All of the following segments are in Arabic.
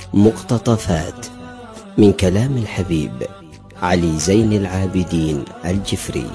مقتطفات من كلام الحبيب علي زين العابدين الجفري.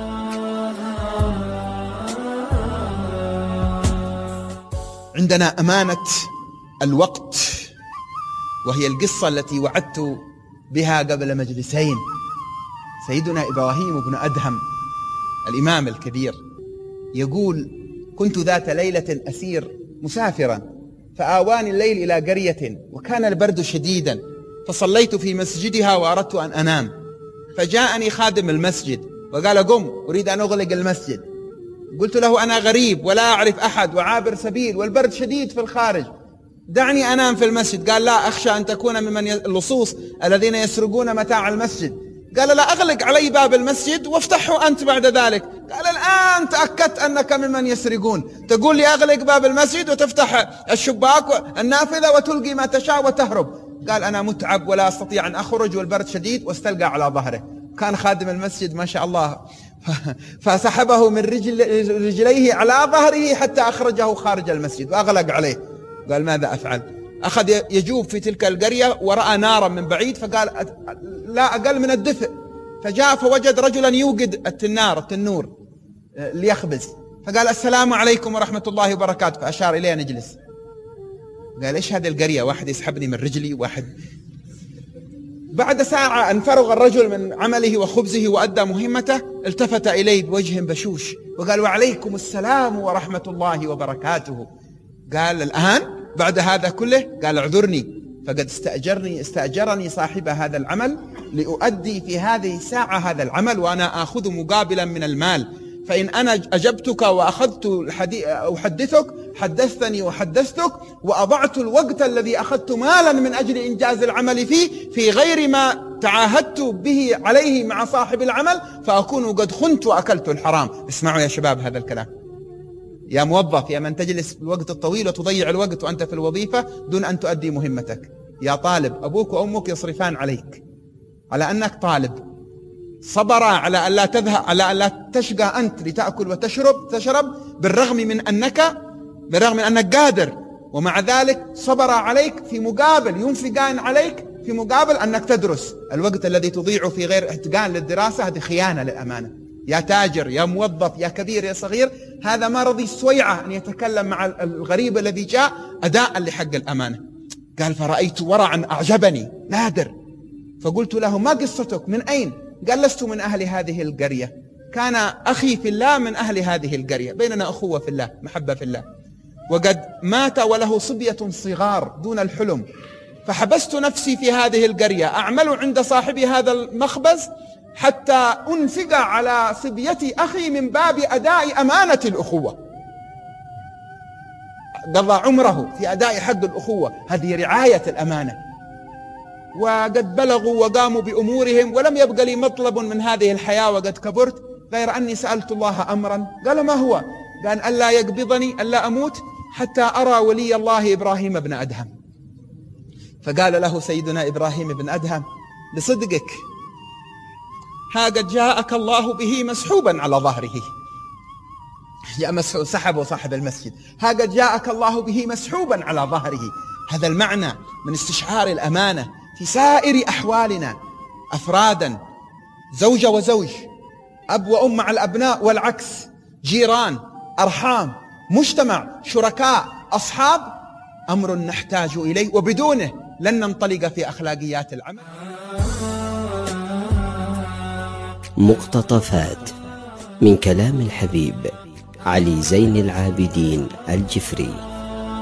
عندنا أمانة الوقت، وهي القصة التي وعدت بها قبل مجلسين. سيدنا إبراهيم بن أدهم الإمام الكبير يقول: كنت ذات ليلة أسير مسافرا، فآواني الليل إلى قرية وكان البرد شديدا، فصليت في مسجدها وأردت أن أنام، فجاءني خادم المسجد وقال: قم، أريد أن أغلق المسجد. قلت له: أنا غريب ولا أعرف أحد وعابر سبيل والبرد شديد في الخارج، دعني أنام في المسجد. قال: لا، أخشى أن تكون ممن اللصوص الذين يسرقون متاع المسجد. قال: لا، أغلق علي باب المسجد وافتحه أنت بعد ذلك. قال: الآن تأكدت أنك ممن يسرقون، تقول لي أغلق باب المسجد وتفتح الشباك والنافذة وتلقي ما تشاء وتهرب. قال: أنا متعب ولا أستطيع أن أخرج والبرد شديد، واستلقى على ظهره. كان خادم المسجد ما شاء الله فسحبه من رجليه على ظهره حتى أخرجه خارج المسجد وأغلق عليه. قال: ماذا أفعل؟ أخذ يجوب في تلك القرية ورأى نارا من بعيد، فقال: لا أقل من الدفء. فجاء فوجد رجلا يوقد التنور ليخبز، فقال: السلام عليكم ورحمة الله وبركاته، فأشار إليه نجلس. قال: إيش هذه القرية؟ واحد يسحبني من رجلي واحد. بعد ساعة أن فرغ الرجل من عمله وخبزه وأدى مهمته، التفت إليه بوجه بشوش وقال: وعليكم السلام ورحمة الله وبركاته. قال: الآن بعد هذا كله؟ قال: اعذرني، فقد استأجرني صاحب هذا العمل لأؤدي في هذه الساعة هذا العمل، وأنا آخذ مقابلا من المال، فإن أنا أجبتك وأخذت أحدثك حدثتني وحدثتك، وأضعت الوقت الذي أخذت مالا من أجل إنجاز العمل فيه في غير ما تعاهدت به عليه مع صاحب العمل، فأكون قد خنت وأكلت الحرام. اسمعوا يا شباب هذا الكلام، يا موظف، يا من تجلس في الوقت الطويل وتضيع الوقت وأنت في الوظيفة دون أن تؤدي مهمتك. يا طالب، أبوك وأمك يصرفان عليك على أنك طالب، صبرا على أن لا تذهب، على أن لا تشقى أنت لتأكل وتشرب بالرغم من أنك قادر، ومع ذلك صبرا عليك في مقابل، ينفقان عليك في مقابل أنك تدرس. الوقت الذي تضيع في غير اتقان للدراسة هذه خيانة للأمانة. يا تاجر، يا موظف، يا كبير، يا صغير، هذا ما رضي السويعة أن يتكلم مع الغريب الذي جاء أداء لحق الأمانة. قال: فرأيت ورعا أعجبني نادر، فقلت له: ما قصتك؟ من أين؟ قال: لست من أهل هذه القرية، كان أخي في الله من أهل هذه القرية، بيننا أخوة في الله، محبة في الله، وقد مات وله صبية صغار دون الحلم، فحبست نفسي في هذه القرية أعمل عند صاحب هذا المخبز حتى أنفق على صبية أخي من باب أداء أمانة الأخوة. قضى عمره في أداء حق الأخوة، هذه رعاية الأمانة. وقد بلغوا وقاموا بأمورهم ولم يبق لي مطلب من هذه الحياة وقد كبرت غير أني سألت الله أمرا. قال: ما هو؟ قال: ألا يقبضني، ألا أموت حتى أرى ولي الله إبراهيم بن أدهم. فقال له سيدنا إبراهيم بن أدهم: بصدقك، ها قد جاءك الله به مسحوبا على ظهره. جاء سحبه صاحب المسجد: ها قد جاءك الله به مسحوبا على ظهره. هذا المعنى من استشعار الأمانة في سائر أحوالنا، أفرادا، زوجة وزوج، أب وأم مع الأبناء والعكس، جيران، أرحام، مجتمع، شركاء، أصحاب، أمر نحتاج إليه، وبدونه لن ننطلق في أخلاقيات العمل. مقتطفات من كلام الحبيب علي زين العابدين الجفري.